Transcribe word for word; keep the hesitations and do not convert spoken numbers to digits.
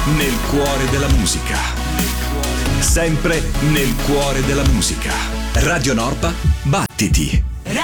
nel cuore della musica. Sempre nel cuore della musica. Radio Norpa, battiti.